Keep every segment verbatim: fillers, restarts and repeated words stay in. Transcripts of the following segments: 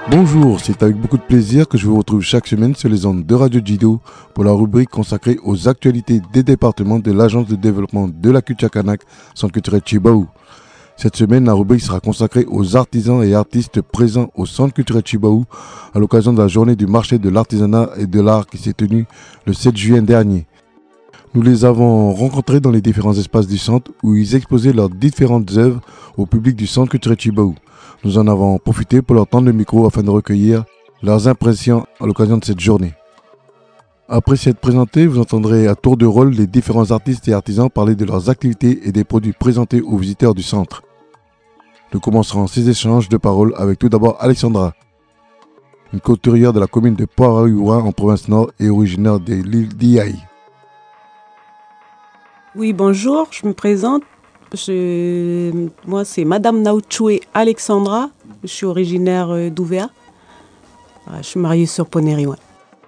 Bonjour, c'est avec beaucoup de plaisir que je vous retrouve chaque semaine sur les ondes de Radio Djido pour la rubrique consacrée aux actualités des départements de l'Agence de développement de la culture kanak, Centre culturel Tjibaou. Cette semaine, la rubrique sera consacrée aux artisans et artistes présents au Centre culturel Tjibaou à l'occasion de la journée du marché de l'artisanat et de l'art qui s'est tenue le sept juin dernier. Nous les avons rencontrés dans les différents espaces du centre où ils exposaient leurs différentes œuvres au public du Centre culturel Tjibaou. Nous en avons profité pour leur tendre le micro afin de recueillir leurs impressions à l'occasion de cette journée. Après s'être présentés, vous entendrez à tour de rôle les différents artistes et artisans parler de leurs activités et des produits présentés aux visiteurs du centre. Nous commencerons ces échanges de paroles avec tout d'abord Alexandra, une couturière de la commune de Port-Aïouin en province nord et originaire de l'île d'Iaï. Oui, bonjour, je me présente. Je, moi, c'est Madame Naouchoué Alexandra. Je suis originaire d'Ouvéa. Je suis mariée sur Ponériouin.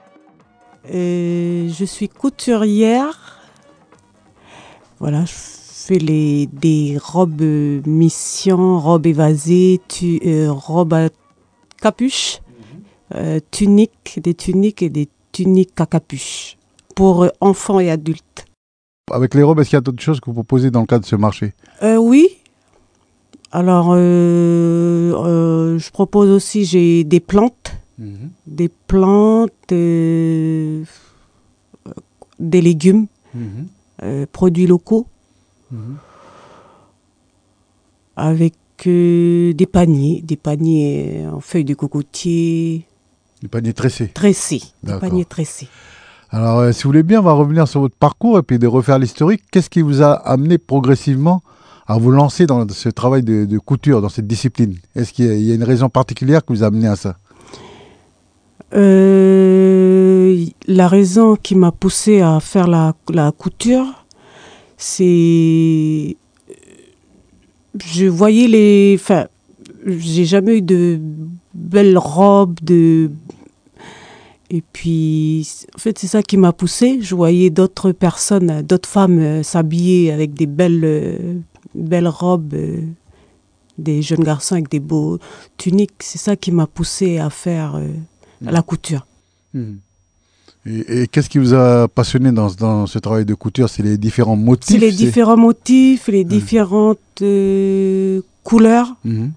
Euh, je suis couturière. Voilà, je fais les, des robes mission, robes évasées, tu, euh, robes à capuche, euh, tuniques, des tuniques et des tuniques à capuche pour enfants et adultes. Avec les robes, est-ce qu'il y a d'autres choses que vous proposez dans le cadre de ce marché ? euh, Oui. Alors, euh, euh, je propose aussi, j'ai des plantes, mmh. des plantes, euh, des légumes, mmh. euh, produits locaux, mmh. avec euh, des paniers, des paniers en feuilles de cocotier. Des paniers tressés ? Tressés, des paniers tressés. Alors, euh, si vous voulez bien, on va revenir sur votre parcours et puis de refaire l'historique. Qu'est-ce qui vous a amené progressivement à vous lancer dans ce travail de, de couture, dans cette discipline ? Est-ce qu'il y a, il y a une raison particulière qui vous a amené à ça ? euh, La raison qui m'a poussée à faire la, la couture, c'est... Je voyais les... Enfin, j'ai jamais eu de belles robes, de... Et puis, en fait, c'est ça qui m'a poussée. Je voyais d'autres personnes, d'autres femmes euh, s'habiller avec des belles, euh, belles robes, euh, des jeunes garçons avec des beaux tuniques. C'est ça qui m'a poussée à faire euh, mmh. la couture. Mmh. Et, et qu'est-ce qui vous a passionné dans, dans ce travail de couture ? C'est les différents motifs ? C'est les c'est... différents motifs, les mmh. différentes euh, couleurs. Mmh.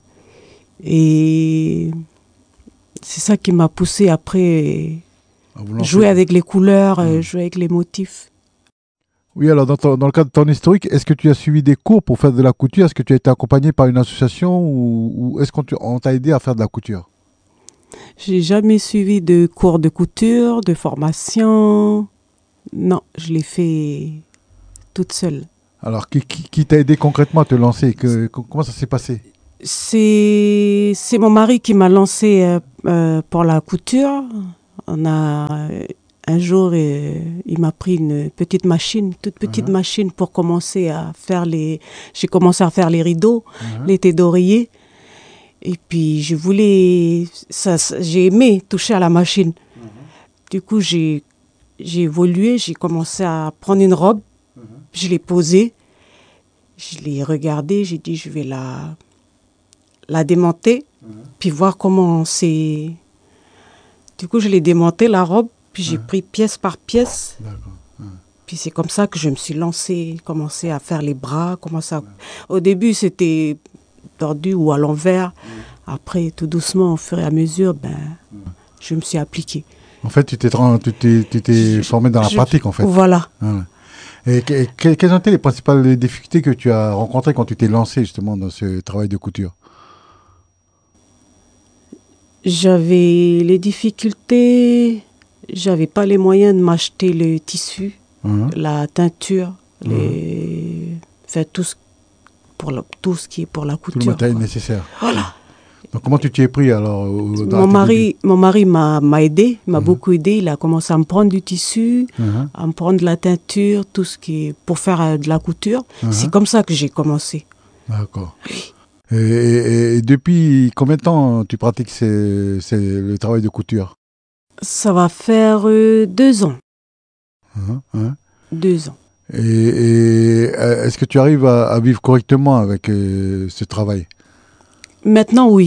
Et... c'est ça qui m'a poussée après jouer avec les couleurs, mmh. jouer avec les motifs. Oui, alors dans, ton, dans le cadre de ton historique, est-ce que tu as suivi des cours pour faire de la couture ? Est-ce que tu as été accompagné par une association ou, ou est-ce qu'on t'a aidé à faire de la couture ? J'ai jamais suivi de cours de couture, de formation. Non, je l'ai fait toute seule. Alors, qui, qui, qui t'a aidé concrètement à te lancer ? que, Comment ça s'est passé ? C'est, c'est mon mari qui m'a lancé euh, euh, pour la couture. On a, un jour, euh, il m'a pris une petite machine, toute petite uh-huh. machine pour commencer à faire les... J'ai commencé à faire les rideaux, uh-huh. les thés d'oreiller. Et puis, je voulais... Ça, ça, j'ai aimé toucher à la machine. Uh-huh. Du coup, j'ai, j'ai évolué, j'ai commencé à prendre une robe. Uh-huh. Je l'ai posée. Je l'ai regardée, j'ai dit, je vais la... la démonter, mmh. puis voir comment c'est... Du coup, je l'ai démonté, la robe, puis j'ai mmh. pris pièce par pièce. Mmh. Puis c'est comme ça que je me suis lancée, commencé à faire les bras, commencé à... mmh. Au début, c'était tordu ou à l'envers. Mmh. Après, tout doucement, au fur et à mesure, ben, mmh. je me suis appliquée. En fait, tu t'es, tu t'es, tu t'es formée dans la je, pratique, en fait. Voilà. Ah. Et que, que, quelles ont été les principales difficultés que tu as rencontrées quand tu t'es lancée, justement, dans ce travail de couture ? J'avais les difficultés, j'avais pas les moyens de m'acheter le tissu, mmh. la teinture, mmh. les... enfin, tout, ce... Pour la... tout ce qui est pour la couture. Tout le matériel quoi. nécessaire. Voilà. Donc comment tu t'y es pris alors au... mon, mari, mon mari m'a, m'a aidé, m'a mmh. beaucoup aidé. Il a commencé à me prendre du tissu, mmh. à me prendre de la teinture, tout ce qui est pour faire euh, de la couture. Mmh. C'est comme ça que j'ai commencé. D'accord. Oui. Et, et, et depuis combien de temps tu pratiques ces, ces, le travail de couture ? Ça va faire euh, deux ans. Hein, hein. Deux ans. Et, et est-ce que tu arrives à, à vivre correctement avec euh, ce travail ?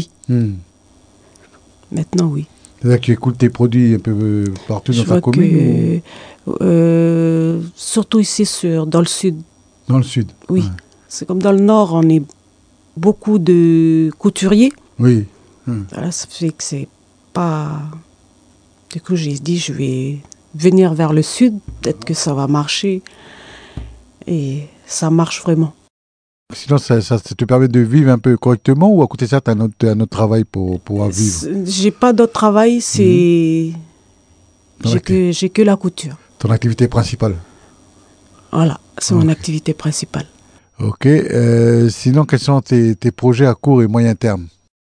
Maintenant, oui. Hmm. Maintenant, oui. C'est-à-dire que tu écoutes tes produits un peu partout Je dans ta vois commune que, euh, surtout ici, sur, dans le sud. Dans le sud. Oui. Ouais. C'est comme dans le nord, on est beaucoup de couturiers. Oui. Hum. Voilà, ça fait que c'est pas... Du coup, j'ai dit, je vais venir vers le sud. Peut-être que ça va marcher. Et ça marche vraiment. Sinon, ça, ça te permet de vivre un peu correctement ou à côté de ça, tu as un autre, un autre travail pour pouvoir vivre? C'est- J'ai pas d'autre travail, c'est... Ton J'ai acti- que, j'ai que la couture. Ton activité principale. Voilà, c'est Ok. mon activité principale. Ok. Euh, sinon, quels sont tes, tes projets à court et moyen terme?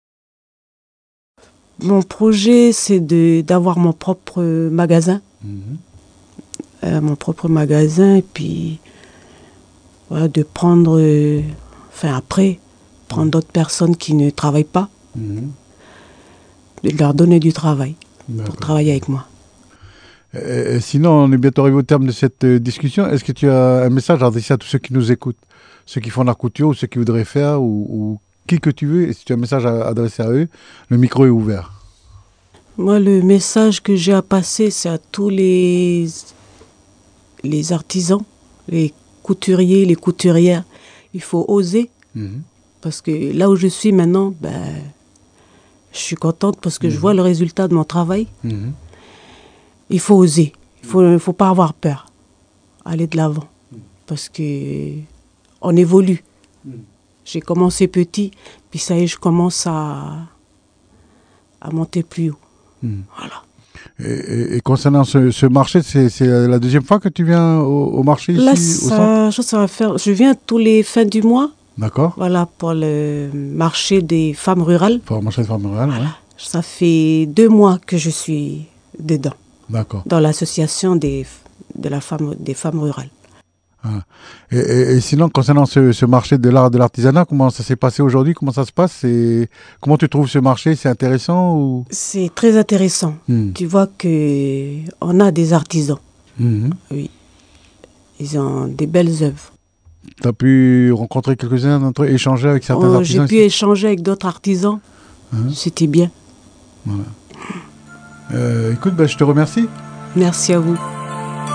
Mon projet, c'est de, d'avoir mon propre magasin. Euh, mon propre magasin, et puis voilà, de prendre, euh, enfin après, prendre d'autres personnes qui ne travaillent pas, de leur donner du travail pour D'accord. travailler avec moi. Euh, sinon, on est bientôt arrivé au terme de cette euh, discussion. Est-ce que tu as un message à adresser à tous ceux qui nous écoutent, ceux qui font la couture ou ceux qui voudraient faire ou, ou qui que tu veux? Et si tu as un message à adresser à eux, le micro est ouvert. Moi, le message que j'ai à passer, c'est à tous les, les artisans, les couturiers, les couturières. Il faut oser, parce que là où je suis maintenant, ben, je suis contente parce que je vois le résultat de mon travail. Il faut oser, il faut, il faut pas avoir peur, aller de l'avant, parce que on évolue. J'ai commencé petit, puis ça y est, je commence à, à monter plus haut. Voilà. Et, et- et concernant ce, ce marché, c'est c'est la deuxième fois que tu viens au, au marché ici, Là, au centre? ça, je, ça va faire, je viens tous les fins du mois, D'accord. voilà, pour le marché des femmes rurales. Pour le marché de femmes rurales, ouais. Ça fait deux mois que je suis dedans, D'accord. dans l'association des, de la femme, des femmes rurales. Et, et- et sinon, concernant ce, ce marché de l'art et de l'artisanat, comment ça s'est passé aujourd'hui? Comment ça se passe? Et comment tu trouves ce marché? C'est intéressant ou... C'est très intéressant. Hmm. Tu vois que on a des artisans, Mhm. oui. Ils ont des belles œuvres. Tu as pu rencontrer quelques-uns d'entre eux, échanger avec certains Oh, j'ai artisans pu ici? échanger avec d'autres artisans. Hein? C'était bien. Euh, écoute, bah, je te remercie. Merci à vous.